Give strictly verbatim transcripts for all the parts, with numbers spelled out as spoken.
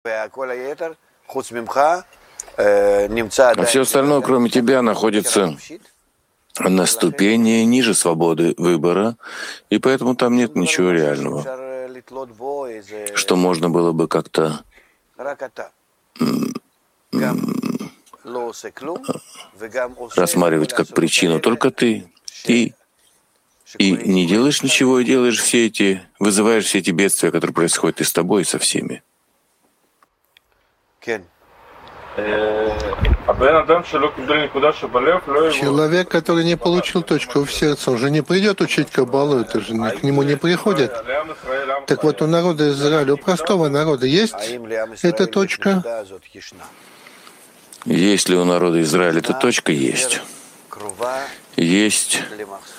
А все остальное, кроме тебя, находится на ступени ниже свободы выбора, и поэтому там нет ничего реального, что можно было бы как-то рассматривать как причину. Только ты, ты и не делаешь ничего, и делаешь все эти, вызываешь все эти бедствия, которые происходят и с тобой, и со всеми. Человек, который не получил точку в сердце, он же не придет учить Каббалу, это же к нему не приходит. Так вот, у народа Израиля, у простого народа есть эта точка? Есть ли у народа Израиля эта точка? Есть. Есть.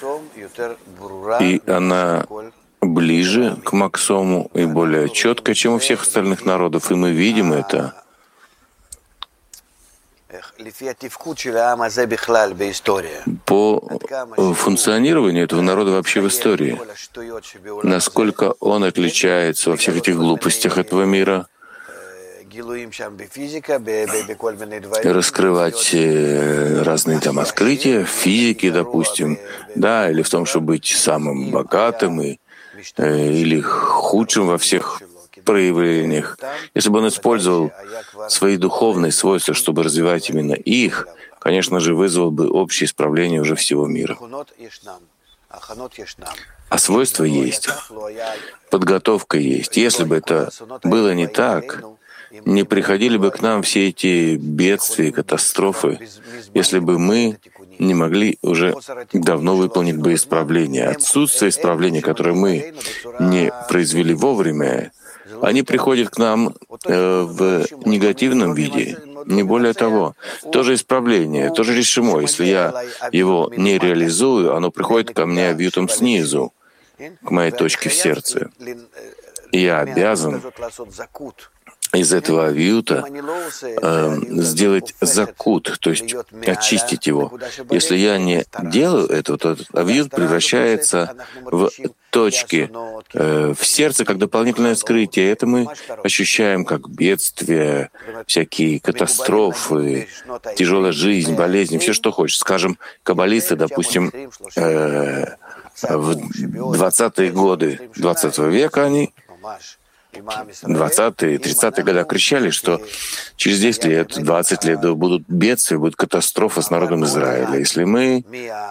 И она ближе к Максому и более четкая, чем у всех остальных народов. И мы видим это по функционированию этого народа вообще в истории. Насколько он отличается во всех этих глупостях этого мира, раскрывать разные там открытия в физике, допустим, да, или в том, чтобы быть самым богатым и, или худшим во всех проявлениях. Если бы он использовал свои духовные свойства, чтобы развивать именно их, конечно же, вызвал бы общее исправление уже всего мира. А свойства есть, подготовка есть. Если бы это было не так, не приходили бы к нам все эти бедствия, катастрофы, если бы мы не могли уже давно выполнить бы исправление. Отсутствие исправления, которое мы не произвели вовремя, они приходят к нам э, в негативном виде, не более того. То же исправление, то же решимо. Если я его не реализую, оно приходит ко мне объютом снизу, к моей точке в сердце. И я обязан из этого авиюта э, сделать закут, то есть очистить его. Если я не делаю этого, то этот авиют превращается в точки э, в сердце, как дополнительное скрытие. Это мы ощущаем как бедствия, всякие катастрофы, тяжелая жизнь, болезни, все, что хочешь. Скажем, каббалисты, допустим, э, в двадцатые годы двадцатого века они двадцатые, тридцатые годы кричали, что через десять лет, двадцать лет будут бедствия, будет катастрофа с народом Израиля. Если мы...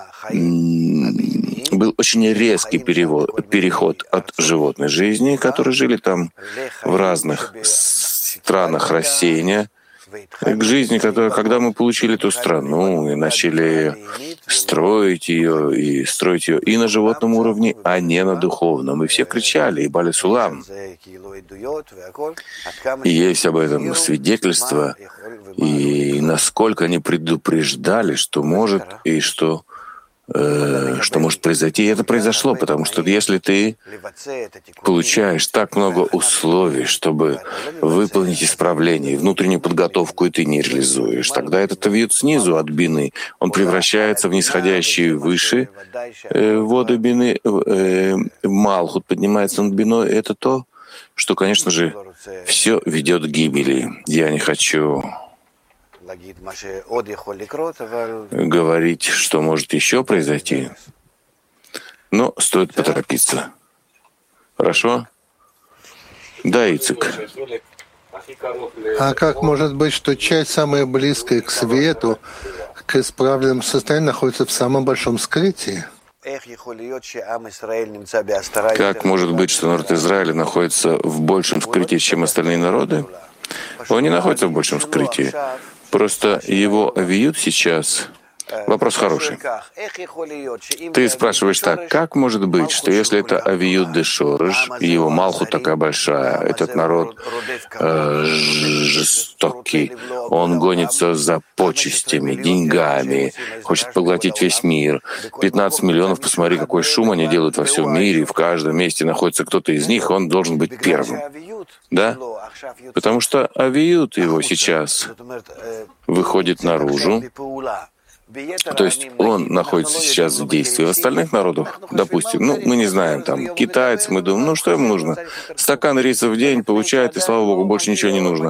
Был очень резкий перевод, переход от животной жизни, которые жили там в разных странах рассеяния, к жизни, которая, когда мы получили эту страну и начали строить ее, и строить ее и на животном уровне, а не на духовном. И все кричали, и Бали Сулам. И есть об этом свидетельство, и насколько они предупреждали, что может и что что может произойти. И это произошло, потому что если ты получаешь так много условий, чтобы выполнить исправление, внутреннюю подготовку, и ты не реализуешь, тогда этот авиют снизу от бины, он превращается в нисходящие выше э, воды бины, э, Малхут поднимается над биной. Это то, что, конечно же, все ведет к гибели. Я не хочу говорить, что может еще произойти, но стоит поторопиться. Хорошо? Да, Ицик. А как может быть, что часть, самая близкая к свету, к исправленному состоянию, находится в самом большом скрытии? Как может быть, что народ Израиля находится в большем скрытии, чем остальные народы? Он не находится в большем скрытии. Просто его авиют сейчас... Вопрос хороший. Ты спрашиваешь так, как может быть, что если это авиют де Шореш, его Малхут такая большая, этот народ э, жестокий, он гонится за почестями, деньгами, хочет поглотить весь мир. пятнадцать миллионов, посмотри, какой шум они делают во всем мире, в каждом месте находится кто-то из них, он должен быть первым. Да? Потому что авиют его сейчас выходит наружу, То есть он находится сейчас в действии. В остальных народах, допустим, ну, мы не знаем, там, китайцы, мы думаем, ну, что им нужно? Стакан риса в день получает, и, слава Богу, больше ничего не нужно.